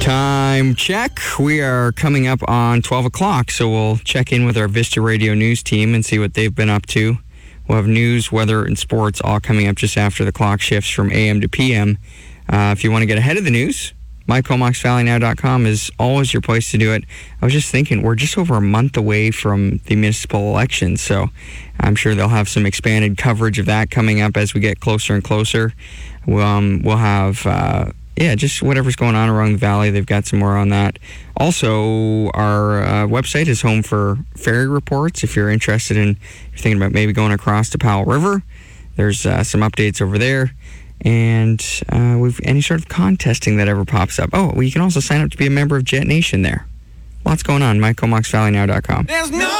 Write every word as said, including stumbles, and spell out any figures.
Time check. We are coming up on twelve o'clock, so we'll check in with our Vista Radio News team and see what they've been up to. We'll have news, weather, and sports all coming up just after the clock shifts from A M to P M. Uh, if you want to get ahead of the news, my comox valley now dot com is always your place to do it. I was just thinking, we're just over a month away from the municipal election, so I'm sure they'll have some expanded coverage of that coming up as we get closer and closer. We'll, um, we'll have... Uh, Yeah, just whatever's going on around the valley, they've got some more on that. Also, our uh, website is home for ferry reports. If you're interested in, you're thinking about maybe going across to Powell River, there's uh, some updates over there. And uh, we've any sort of contesting that ever pops up. Oh, well, you can also sign up to be a member of Jet Nation there. Lots going on, my comox valley now dot com. There's no